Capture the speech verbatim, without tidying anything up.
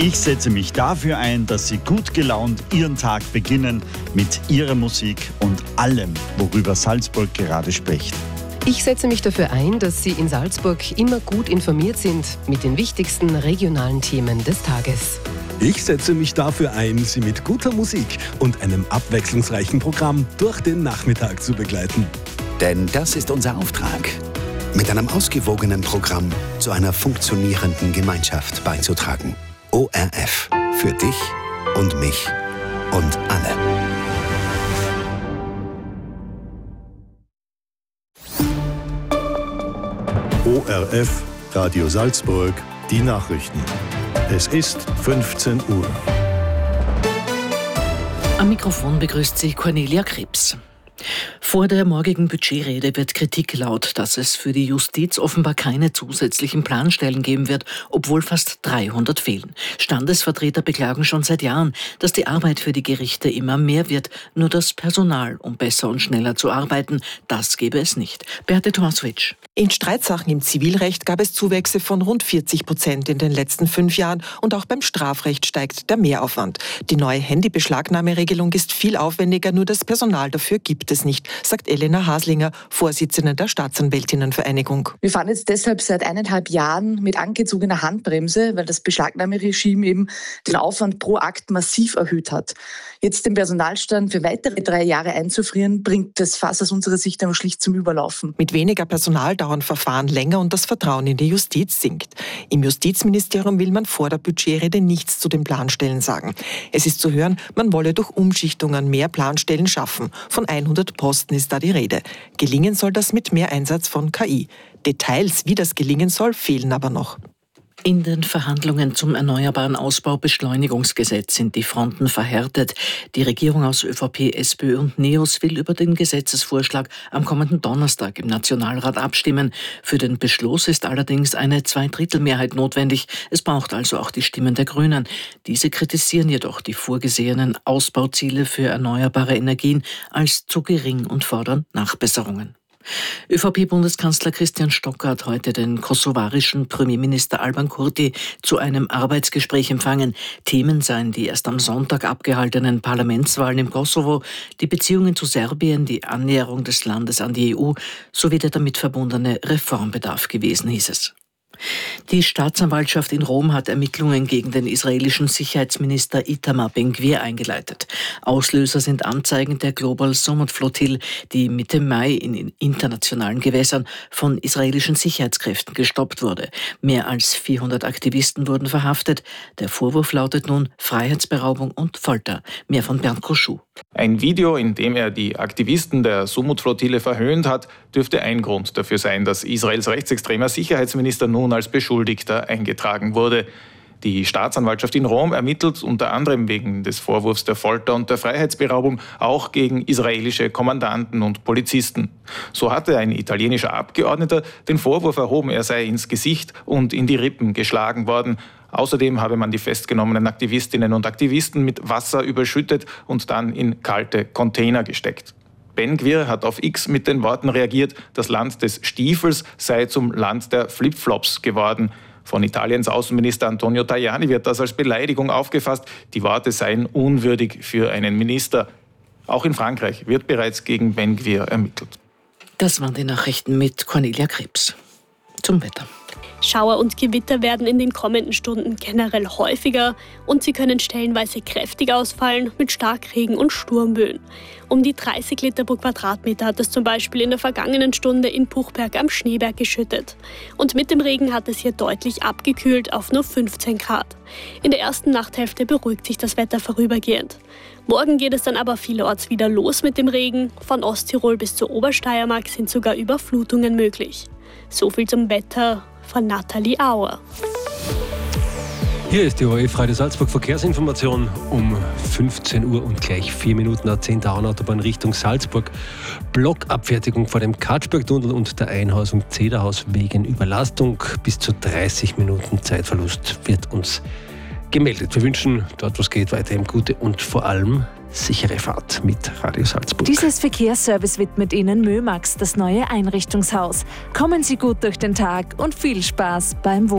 Ich setze mich dafür ein, dass Sie gut gelaunt Ihren Tag beginnen mit Ihrer Musik und allem, worüber Salzburg gerade spricht. Ich setze mich dafür ein, dass Sie in Salzburg immer gut informiert sind mit den wichtigsten regionalen Themen des Tages. Ich setze mich dafür ein, Sie mit guter Musik und einem abwechslungsreichen Programm durch den Nachmittag zu begleiten. Denn das ist unser Auftrag, mit einem ausgewogenen Programm zu einer funktionierenden Gemeinschaft beizutragen. O R F. Für dich und mich und alle. O R F, Radio Salzburg, die Nachrichten. Es ist fünfzehn Uhr. Am Mikrofon begrüßt Sie Cornelia Krebs. Vor der morgigen Budgetrede wird Kritik laut, dass es für die Justiz offenbar keine zusätzlichen Planstellen geben wird, obwohl fast dreihundert fehlen. Standesvertreter beklagen schon seit Jahren, dass die Arbeit für die Gerichte immer mehr wird. Nur das Personal, um besser und schneller zu arbeiten, das gebe es nicht. Beate Tomaswitsch. In Streitsachen im Zivilrecht gab es Zuwächse von rund vierzig Prozent in den letzten fünf Jahren und auch beim Strafrecht steigt der Mehraufwand. Die neue Handybeschlagnahmeregelung ist viel aufwendiger, nur das Personal dafür gibt es nicht, sagt Elena Haslinger, Vorsitzende der Staatsanwältinnenvereinigung. Wir fahren jetzt deshalb seit eineinhalb Jahren mit angezogener Handbremse, weil das Beschlagnahmeregime eben den Aufwand pro Akt massiv erhöht hat. Jetzt den Personalstand für weitere drei Jahre einzufrieren, bringt das Fass aus unserer Sicht aber schlicht zum Überlaufen. Mit weniger Personal dauern Verfahren länger und das Vertrauen in die Justiz sinkt. Im Justizministerium will man vor der Budgetrede nichts zu den Planstellen sagen. Es ist zu hören, man wolle durch Umschichtungen mehr Planstellen schaffen. Von hundert Posten ist da die Rede. Gelingen soll das mit mehr Einsatz von K I. Details, wie das gelingen soll, fehlen aber noch. In den Verhandlungen zum Erneuerbaren Ausbau-Beschleunigungsgesetz sind die Fronten verhärtet. Die Regierung aus ÖVP, SPÖ und NEOS will über den Gesetzesvorschlag am kommenden Donnerstag im Nationalrat abstimmen. Für den Beschluss ist allerdings eine Zweidrittelmehrheit notwendig. Es braucht also auch die Stimmen der Grünen. Diese kritisieren jedoch die vorgesehenen Ausbauziele für erneuerbare Energien als zu gering und fordern Nachbesserungen. ÖVP-Bundeskanzler Christian Stocker hat heute den kosovarischen Premierminister Alban Kurti zu einem Arbeitsgespräch empfangen. Themen seien die erst am Sonntag abgehaltenen Parlamentswahlen im Kosovo, die Beziehungen zu Serbien, die Annäherung des Landes an die E U sowie der damit verbundene Reformbedarf gewesen, hieß es. Die Staatsanwaltschaft in Rom hat Ermittlungen gegen den israelischen Sicherheitsminister Itamar Ben-Gvir eingeleitet. Auslöser sind Anzeigen der Global Summit Flottille, die Mitte Mai in internationalen Gewässern von israelischen Sicherheitskräften gestoppt wurde. Mehr als vierhundert Aktivisten wurden verhaftet. Der Vorwurf lautet nun Freiheitsberaubung und Folter. Mehr von Bernd Koschuh. Ein Video, in dem er die Aktivisten der Sumut-Flottille verhöhnt hat, dürfte ein Grund dafür sein, dass Israels rechtsextremer Sicherheitsminister nun als Beschuldigter eingetragen wurde. Die Staatsanwaltschaft in Rom ermittelt unter anderem wegen des Vorwurfs der Folter und der Freiheitsberaubung auch gegen israelische Kommandanten und Polizisten. So hatte ein italienischer Abgeordneter den Vorwurf erhoben, er sei ins Gesicht und in die Rippen geschlagen worden. Außerdem habe man die festgenommenen Aktivistinnen und Aktivisten mit Wasser überschüttet und dann in kalte Container gesteckt. Ben-Gvir hat auf X mit den Worten reagiert, das Land des Stiefels sei zum Land der Flipflops geworden. Von Italiens Außenminister Antonio Tajani wird das als Beleidigung aufgefasst. Die Worte seien unwürdig für einen Minister. Auch in Frankreich wird bereits gegen Ben-Gvir ermittelt. Das waren die Nachrichten mit Cornelia Krebs. Zum Wetter. Schauer und Gewitter werden in den kommenden Stunden generell häufiger und sie können stellenweise kräftig ausfallen mit Starkregen und Sturmböen. Um die dreißig Liter pro Quadratmeter hat es zum Beispiel in der vergangenen Stunde in Puchberg am Schneeberg geschüttet. Und mit dem Regen hat es hier deutlich abgekühlt auf nur fünfzehn Grad. In der ersten Nachthälfte beruhigt sich das Wetter vorübergehend. Morgen geht es dann aber vielerorts wieder los mit dem Regen. Von Osttirol bis zur Obersteiermark sind sogar Überflutungen möglich. So viel zum Wetter von Nathalie Auer. Hier ist die O R F Radio Salzburg Verkehrsinformation um fünfzehn Uhr und gleich vier Minuten A zehn der Autobahn Richtung Salzburg. Blockabfertigung vor dem Katschbergtunnel und der Einhausung Zederhaus wegen Überlastung. Bis zu dreißig Minuten Zeitverlust wird uns gemeldet. Wir wünschen dort, was geht, weiterhin gute und vor allem sichere Fahrt mit Radio Salzburg. Dieses Verkehrsservice widmet Ihnen Mömax, das neue Einrichtungshaus. Kommen Sie gut durch den Tag und viel Spaß beim Wohnen.